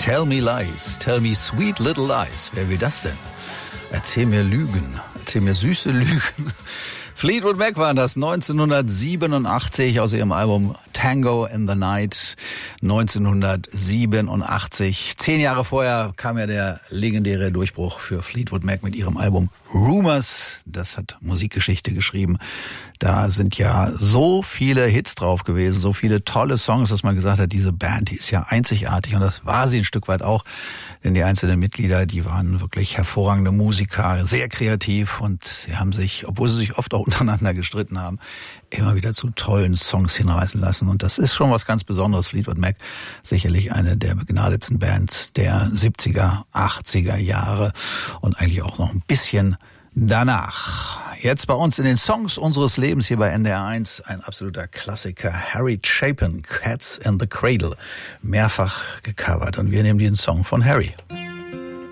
Tell me lies, tell me sweet little lies. Wer will das denn? Erzähl mir Lügen, erzähl mir süße Lügen. Fleetwood Mac waren das 1987 aus ihrem Album Tango in the Night 1987. 10 Jahre vorher kam ja der legendäre Durchbruch für Fleetwood Mac mit ihrem Album Rumours. Das hat Musikgeschichte geschrieben. Da sind ja so viele Hits drauf gewesen, so viele tolle Songs, dass man gesagt hat, diese Band, die ist ja einzigartig. Und das war sie ein Stück weit auch, denn die einzelnen Mitglieder, die waren wirklich hervorragende Musiker, sehr kreativ und sie haben sich, obwohl sie sich oft auch untereinander gestritten haben, immer wieder zu tollen Songs hinreißen lassen. Und das ist schon was ganz Besonderes. Fleetwood Mac, sicherlich eine der begnadetsten Bands der 70er, 80er Jahre und eigentlich auch noch ein bisschen danach. Jetzt bei uns in den Songs unseres Lebens hier bei NDR 1 ein absoluter Klassiker. Harry Chapin, Cats in the Cradle, mehrfach gecovert. Und wir nehmen den Song von Harry.